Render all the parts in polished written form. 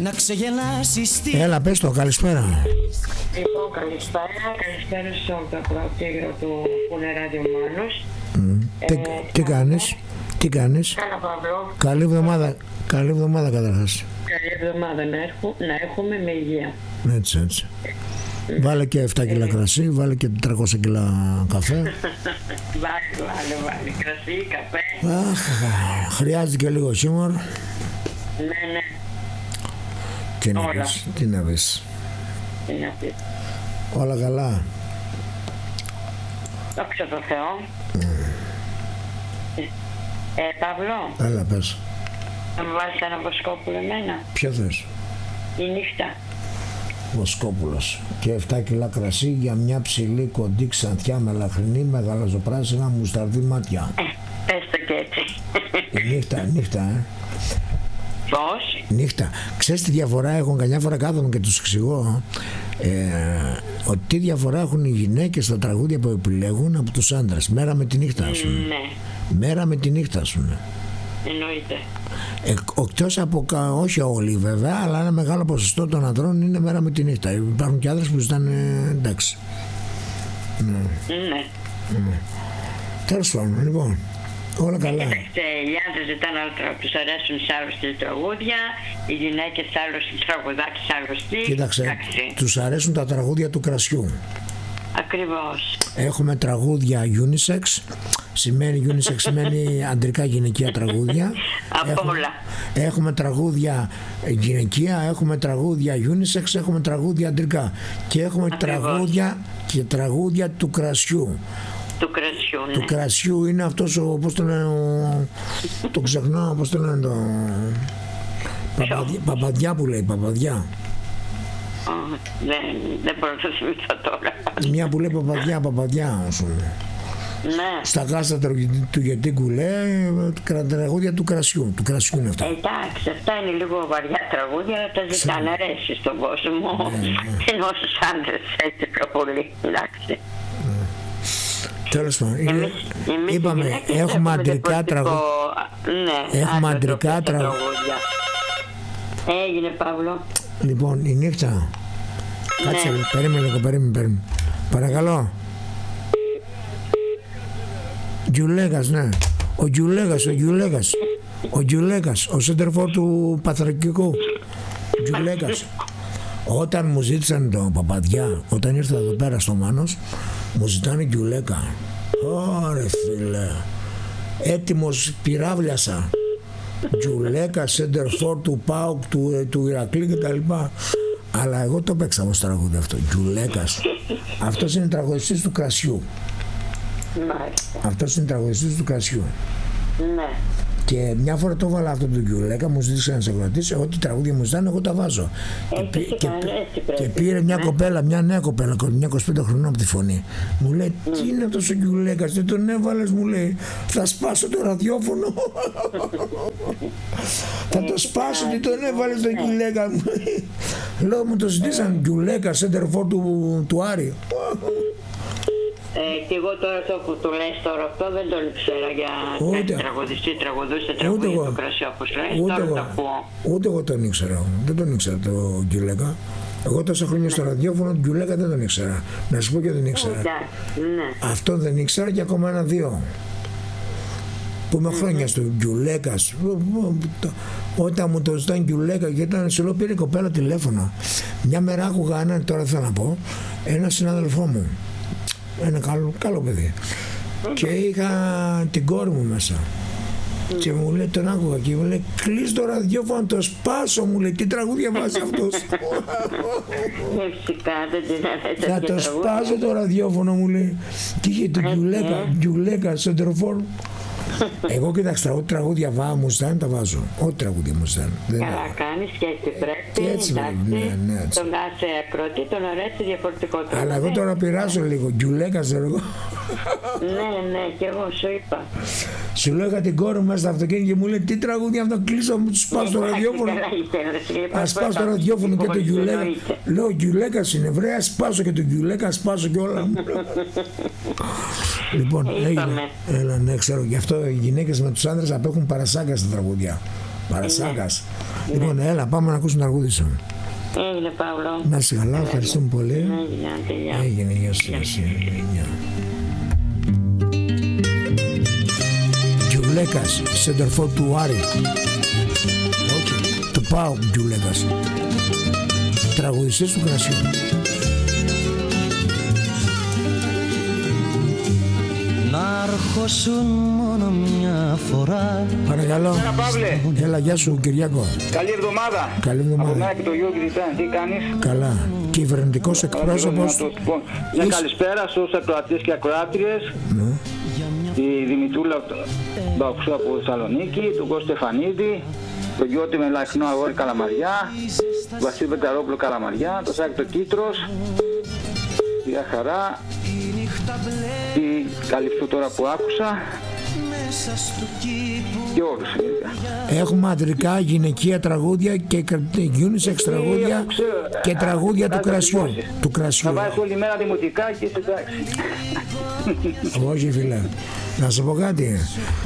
να ξεγελάσεις τι. Έλα, πες το, καλησπέρα. Λοιπόν, καλησπέρα σε όλο το ακροατήριο του Πουνεράδιο Μάνος. Τι κάνεις. Καλά, Παύλο. Καλή εβδομάδα καταρχάς. Καλή εβδομάδα να έχουμε με υγεία. Έτσι. Βάλε και 7 κιλά κρασί, βάλε και 400 κιλά καφέ. Βάλε, κρασί, καφέ. Αχ, χρειάζεται και λίγο χιούμορ. Ναι. Τι να πεις. Όλα καλά. Δόξα τω Θεώ. Παύλο. Έλα, πες. Να μου βάλεις ένα βοσκόπουλο εμένα. Ποιο θες? Η νύχτα. Βοσκόπουλος. Και 7 κιλά κρασί για μια ψηλή κοντή ξανθιά μελαχρινή με γαλαζοπράσινα μουσταρδί μάτια. Πες το και έτσι. Η νύχτα. Πώς? Νύχτα. Ξέρεις τι διαφορά έχουν? Καμιά φορά κάθομαι και τους εξηγώ ότι τι διαφορά έχουν οι γυναίκες στα τραγούδια που επιλέγουν από τους άντρες. Μέρα με τη νύχτα σου. Ναι. Μέρα με τη νύχτα σου. Εννοείται. Εκτός από, όχι όλοι βέβαια, αλλά ένα μεγάλο ποσοστό των ανδρών είναι μέρα με τη νύχτα. Υπάρχουν και άντρες που ζητάνε εντάξει. Ναι. Τέλος πάντων, λοιπόν, όλα καλά. Κοίταξε, οι άντρες ζητάνε άλλο, τους αρέσουν σε άρρωστοι τραγούδια, οι γυναίκες άρρωστοι τραγουδάκες άρρωστοι. Κοίταξε, τους αρέσουν τα τραγούδια του κρασιού. Ακριβώς. Έχουμε τραγούδια unisex. Unisex σημαίνει αντρικά γυναικεία τραγούδια. Από όλα. Έχουμε τραγούδια γυναικεία, έχουμε τραγούδια unisex, έχουμε τραγούδια αντρικά. Και έχουμε τραγούδια του κρασιού. Του κρασιού, ναι. Του κρασιού είναι αυτός ο, πώς το λένε, το ξεχνάω, πώς το λένε, Παπαδιά που λέει, Παπαδιά. Δεν μπορώ να το θυμηθώ τώρα. Μια που λέει Παπαδιά, Ναι. Στα κάστα του Γετίκου λέει τραγούδια του κρασιού. Του κρασιού είναι αυτά. Εντάξει, αυτά είναι λίγο βαριά τραγούδια, αλλά τα ζητάνε, αρέσει στον κόσμο. Ενώ στους άντρες έτσι πιο πολύ. Εντάξει. Τέλος πάντων, είπαμε, έχουμε αντρικά τραγούδια. Ναι, έχουμε αντρικά τραγούδια. Έγινε, Παύλο. Λοιπόν, η νύχτα. Κάτσε, περίμενε. Παρακαλώ. Γιουλέγας, ναι. Ο Γιουλέγας, ο σέντερφορ του Παθρακικού. Γιουλέγας. Όταν μου ζήτησαν το Παπαδιά, όταν ήρθα εδώ πέρα στο Μάνος, μου ζητάνε Γιουλέκα. Ωρε φίλε, έτοιμος πυράβλιασα. Γιουλέκα, σέντερφορ του ΠΑΟΚ, του Ηρακλή κτλ. Αλλά εγώ το παίξα όμως τραγούδι αυτό. Γιουλέκας. Αυτός είναι τραγουδιστής του κρασιού. Αυτός είναι τραγουδιστής του κρασιού. Ναι. Και μια φορά το έβαλα αυτό το Γιουλέκα, μου ζήτησε να σε κρατήσει. Ό,τι τραγούδια μου ζητάνε, εγώ τα βάζω. Και πήρε μια κοπέλα, μια νέα κοπέλα, μια 25 χρονών από τη φωνή. Μου λέει, τι είναι αυτός ο Γιουλέκας, δεν τον έβαλες, μου λέει. Θα σπάσω το ραδιόφωνο. Θα το σπάσω, τι τον έβαλες τον Γιουλέκα, μου λέει. Λέω, μου το ζητήσαν Γιουλέκα, σέντερφορ του Άρη. Και εγώ τώρα το που του λες τώρα αυτό δεν τον ήξερα για κάτι τραγουδιστή, τραγουδούσε τραγούδια του κρασί όπως λες, τώρα το ακούω. Ούτε εγώ τον ήξερα, δεν τον ήξερα το Γιουλέκα. Εγώ τόσα χρόνια στο ραδιόφωνο τον Γιουλέκα δεν τον ήξερα. Να σου πω και δεν ήξερα. Αυτό δεν ήξερα και ακόμα ένα-δύο. Που είμαι χρόνια στο Γιουλέκας. Όταν μου το ζητάνε Γιουλέκα, γιατί ήταν σε πήρε η κοπέλα τηλέφωνο. Μια μέρα άκουγα έναν, τώρα θέλω να πω, ένα συνάδελφό μου. Ένα καλό παιδί. Και είχα την κόρη μου μέσα. Και μου λέει, τον άκουγα και μου λέει, κλείς το ραδιόφωνο, το σπάσω, μου λέει, τι τραγούδια βάζει αυτός. Θα το σπάσω το ραδιόφωνο, μου λέει. Και είχε το Γιουλέκα, σεντερφόρ. Εγώ κοιτάξτε, ό,τι τραγούδια μου ζητάνε τα βάζω. Ό,τι τραγούδια μου ζητάνε. Καλά κάνεις και έτσι πρέπει. Έτσι πρέπει. Τον κάθε ακροατή τον αρέσει διαφορετικό τρόπο. Αλλά εγώ τώρα πειράζω λίγο. Γιουλέκα, ξέρω εγώ. Ναι, και εγώ σου είπα. Σου λέω, είχα την κόρη μου μέσα στο αυτοκίνητο και μου λέει, τι τραγούδια αυτό, κλείσω, μου του σπάσω το ραδιόφωνο. Α σπάσω το ραδιόφωνο και το Γιουλέκα. Λέω, Γιουλέκα είναι βρέα, σπάσω και το Γιουλέκα, σπάσω και όλα. Λοιπόν, έγινε. Ναι, ξέρω, γι' αυτό οι γυναίκες με τους άντρες απέχουν παρασάγκα στα τραγούδια. Παρασάκας. Λοιπόν, έλα, πάμε να ακούσουμε το τραγούδι σου. Έγινε, Παύλο. Να είσαι καλά, ευχαριστούμε πολύ. Έγινε, γεια σου. Γιουλέκας, σεντερφόρ του Άρη. Του ΠΑΟΚ Γιουλέκας. Τραγουδιστής του Κρασιού. Να αρχώσουν μόνο μια φορά. Παρακαλώ. Έλα, Παύλε. Έλα, γεια σου Κυριάκο. Καλή εβδομάδα. Καλή εβδομάδα. Από μένα και το Γιώργη, τι κάνεις? Καλά. Κυβερνητικός εκπρόσωπος. Μια καλησπέρα στους ακροατές και ακροάτριες. Ναι. Τη Δημητρούλα Μπαουξού από Θεσσαλονίκη, τον Κώστα Στεφανίδη, τον Γιώτη Μελαχνό Αγόρι Καλαμαριά, τον Βασίλη Πεταρόπουλο Καλαμαριά, τον Σάκη το Κίτρος, τη Χαρά, τη καλυφθού τώρα που άκουσα και όλους. Έχουμε αντρικά, γυναικεία τραγούδια και unisex τραγούδια και τραγούδια του κρασιού. Θα βάζεις όλη μέρα δημοτικά και είσαι εντάξει. Όχι φίλε, να σου πω κάτι.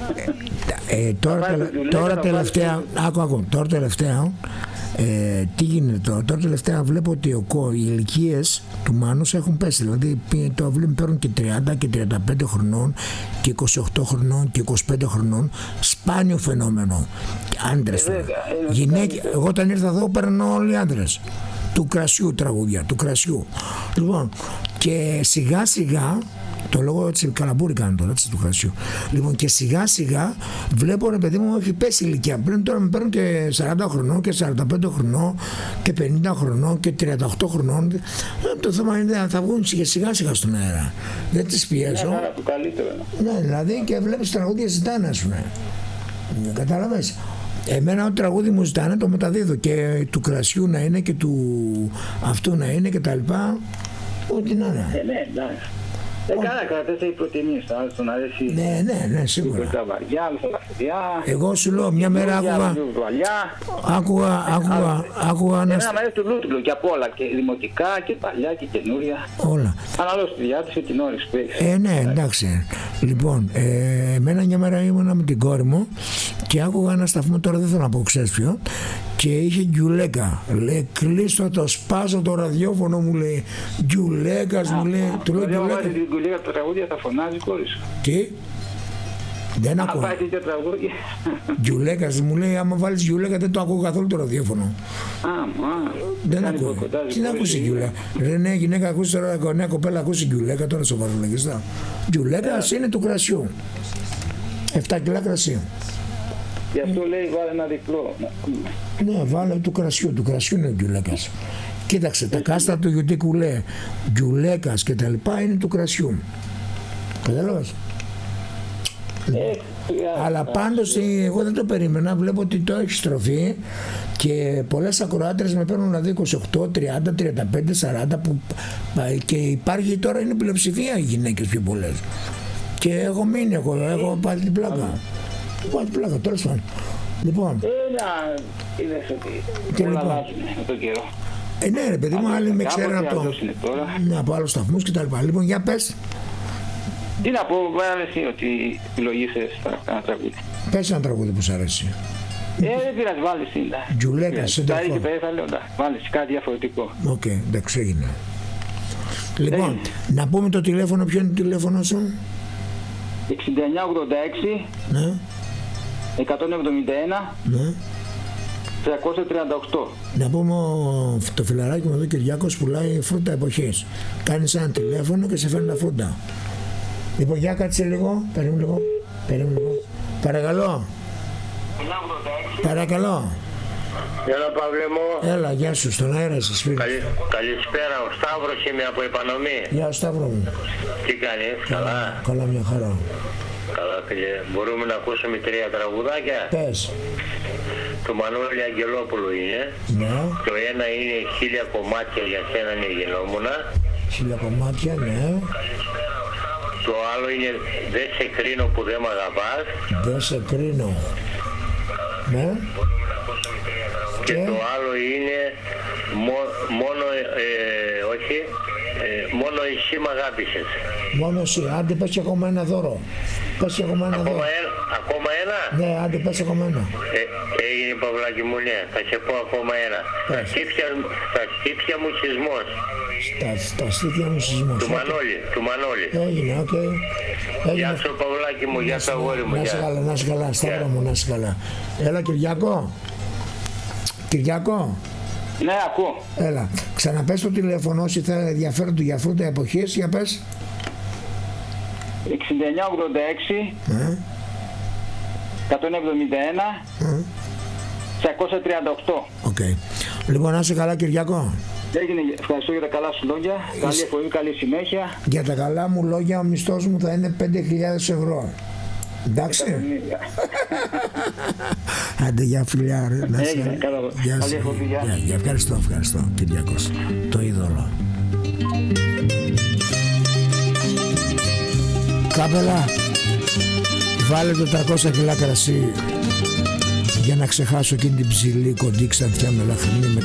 Τώρα τελευταία, τώρα τελευταία, τι γίνεται τώρα τελευταία βλέπω ότι οι ηλικίες του Μάνους έχουν πέσει, δηλαδή το παίρνουν και 30 και 35 χρονών και 28 χρονών και 25 χρονών, σπάνιο φαινόμενο. Άντρες τώρα, γυναίκες, εγώ όταν ήρθα εδώ παίρνω όλοι άντρες του κρασιού, τραγούδια του κρασιού. Λοιπόν, και σιγά σιγά, το λόγο έτσι καλαμπούρι κάνω τώρα, έτσι του κρασιού. Λοιπόν, και σιγά σιγά βλέπω ρε παιδί μου έχει πέσει η ηλικία. Πριν τώρα με παίρνουν και 40 χρονών και 45 χρονών και 50 χρονών και 38 χρονών. Το θέμα είναι θα βγουν σιγά σιγά στον αέρα. Δεν τις πιέζω. Ναι, δηλαδή και βλέπεις τραγούδια ζητάνε, ας πούμε. Κατάλαβες. Εμένα ό,τι τραγούδι μου ζητάνε το μεταδίδω και του κρασιού να είναι και του αυτού να είναι και τα λοιπά. Ό,τι να είναι. Ναι, εντάξει. Καλά, κρατές οι προτιμήσεις, στον αρέσει. Ναι, σίγουρα. Τα βαριά, τα λαφριά. Εγώ σου λέω, μια μέρα άκουγα Εμένα μου αρέσει του Λούτουλου και απ' όλα, και δημοτικά και παλιά και καινούρια. Όλα. Αναλόγως τη διάθεση και την όρεξη που έχεις. Ναι, εντάξει. Λοιπόν, εμένα μια μέρα ήμουνα με την κόρη μου και άκουγα ένα σταθμό, τώρα δεν θέλω να πω ξέρεις ποιο, και είχε Γκιουλέκα. Λέει, κλείστο το, σπάζω το ραδιόφωνο, μου λέει. Γκιουλέκας, μου λέει. Του λέω Γκιουλέκα. Αν την Γκιουλέκα το τραγούδια θα φωνάζει κόρη σου. Τι? Δεν ακούω. Αν πάει τέτοια τραγούδια. Γκιουλέκας, μου λέει, άμα βάλεις Γκιουλέκα δεν το ακούω καθόλου το ραδιόφωνο. Δεν ακούω. Τι να ακούσει Γκιουλέκα. Ρε νέα γυναίκα, ακούσει τώρα, νέα κοπέλα, ακούσει Γκιουλέκα, τώρα σοβαρό λέγεις. Γκιουλέκας είναι του κρασιού. 7 κιλά κρασί. Γι' αυτό λέει βάλε ένα διπλό. Ναι, βάλε του κρασιού είναι ο Γκιουλέκας. Κοίταξε, τα κάστα του γιουτί κουλέ, Γκιουλέκας και τα λοιπά είναι του κρασιού. Κατάλαβες. Αλλά πάντως εγώ δεν το περίμενα, βλέπω ότι το έχει στροφή και πολλές ακροάτρες με παίρνουν δηλαδή 28, 30, 35, 40 που, και υπάρχει τώρα είναι πλειοψηφία οι γυναίκες πιο πολλές. Και έχω μείνει, έχω πάλι την πλάκα. Πάλι την πλάκα, τέλος πάντων. Λοιπόν. Είδες ότι όλα αλλάζουν με τον καιρό. Ναι ρε παιδί μου, άλλοι με ξέρουν από άλλους σταθμούς και τα λοιπά. Λοιπόν, για πες. Τι να πω, βάλε εσύ ότι επιλογήσες ένα τραγούδι. Πες ένα τραγούδι που σ' αρέσει. Δεν πειράζει, βάλεις την. Γκιουλέκας, σεντερφόρ. Τα εκεί θα λέω, βάλεις κάτι διαφορετικό. Οκ, εντάξει, έγινε. Λοιπόν, να πούμε το τηλέφωνο, ποιο είναι το τηλέφωνο σου? 6986 ναι. 171 ναι. 338. Να πούμε το φιλαράκι μου εδώ Κυριάκος πουλάει φρούτα εποχής. Κάνεις ένα τηλέφωνο και σε φέρνει τα φρούτα. Λοιπόν, για κάτσε λίγο, περίμενε λίγο. Παρακαλώ. Έλα Παύλε μου. Έλα, γεια σου, στον αέρα σας φίλε. Καλησπέρα, ο Σταύρος είμαι από Επανομή. Γεια σου Σταύρο μου. Τι κάνεις, καλά? Καλά, μια χαρά. Καλά φίλε, μπορούμε να ακούσουμε 3 τραγουδάκια. Πες. Το Μανώλη Αγγελόπουλο είναι. Ναι. Το ένα είναι 1000 κομμάτια για σένα είναι γινόμουνα. 1000 κομμάτια, ναι. Το άλλο είναι δεν σε κρίνω που δεν μ' αγαπάς. Δεν σε κρίνω. Ναι. Και το άλλο είναι μόνο εσύ μ' αγάπησες. Μόνο εσύ, άντε πες και ακόμα ένα δώρο. Ακόμα ένα. Ναι, άντε πες ακόμα ένα. Έγινε Παυλάκη μου, ναι. Θα σε πω ακόμα ένα. Στα στήθια μου σεισμός. Στα στήθια μου σεισμός. Του Μανώλη. Έγινε, οκ. Γεια σου Παυλάκη μου, γεια σου αγόρι μου. Να είσαι καλά, να είσαι καλά. Σταύρο μου, να είσαι καλά. Έλα Κυριακό. Κυριακό. Ναι, ακούω. Έλα, ξαναπες το τηλέφωνο όσοι θα ενδιαφέρονται για φρούτα εποχής, για πες. 6986 171 638. Οκ. Λοιπόν, να είσαι καλά Κυριακό. Έγινε, ευχαριστώ για τα καλά σου λόγια. Καλή εφοή, καλή συνέχεια. Για τα καλά μου λόγια ο μισθός μου θα είναι 5.000 ευρώ. Εντάξει. Άντε για φιλιά ρε. Έγινε, καλή εφοή. Ευχαριστώ Κυριακός. Το είδωλο. Κάπελα, βάλε το 300 κιλά κρασί για να ξεχάσω εκείνη την ψηλή κοντή ξανθιά μελαχρινή με